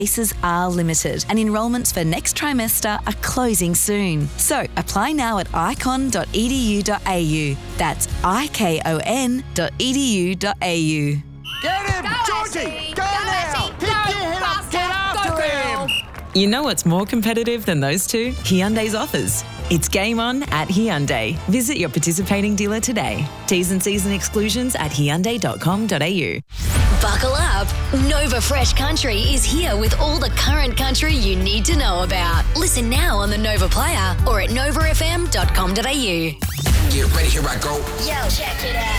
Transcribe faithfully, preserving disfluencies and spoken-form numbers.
Places are limited and enrolments for next trimester are closing soon. So apply now at icon dot e d u dot a u. That's I K O N dot e d u dot a u. Get him! Go, Georgie! Ashley! Go, Go, now! Ashley! Pick Go, your head up! faster! Get after Go, him! girl! You know what's more competitive than those two? Hyundai's offers. It's game on at Hyundai. Visit your participating dealer today. T's and C's and exclusions at hyundai dot com dot a u. Buckle up. Nova Fresh Country is here with all the current country you need to know about. Listen now on the Nova Player or at nova f m dot com dot a u. Get ready, here I go. Yo, check it out.